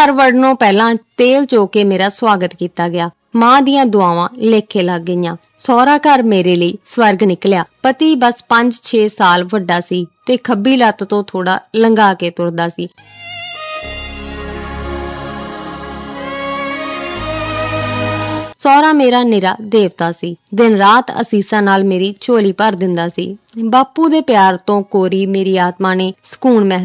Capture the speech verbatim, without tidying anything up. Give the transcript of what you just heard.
ਘਰ ਵੜਨੋਂ ਪਹਿਲਾਂ ਤੇਲ ਚੋ ਕੇ ਮੇਰਾ ਸਵਾਗਤ ਕੀਤਾ ਗਿਆ। ਮਾਂ ਦੀਆਂ ਦੁਆਵਾਂ ਲੇਖੇ ਲੱਗ ਗਈਆਂ। ਸਹੁਰਾ ਘਰ ਮੇਰੇ ਲਈ ਸਵਰਗ ਨਿਕਲਿਆ। ਪਤੀ ਬਸ ਪੰਜ ਛੇ ਸਾਲ ਵੱਡਾ ਸੀ ਤੇ ਖੱਬੀ ਲੱਤ ਤੋਂ ਥੋੜਾ ਲੰਘਾ ਕੇ ਤੁਰਦਾ ਸੀ। ਸਹੁਰਾ ਮੇਰਾ ਨਿਰਾ ਦੇਵਤਾ ਸੀ। ਦਿਨ ਰਾਤ ਅਸੀਸਾਂ ਨਾਲ ਮੇਰੀ ਝੋਲੀ ਭਰ ਦਿੰਦਾ ਸੀ। ਬਾਪੂ ਦੇ ਪਿਆਰ ਤੋਂ ਕੋਰੀ ਮੇਰੀ ਆਤਮਾ ਨੇ ਸਕੂਨ ਮਹਿ